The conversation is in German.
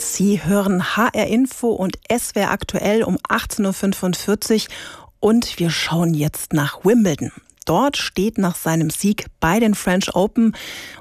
Sie hören HR Info und SWR aktuell um 18.45 Uhr und wir schauen jetzt nach Wimbledon. Dort steht nach seinem Sieg bei den French Open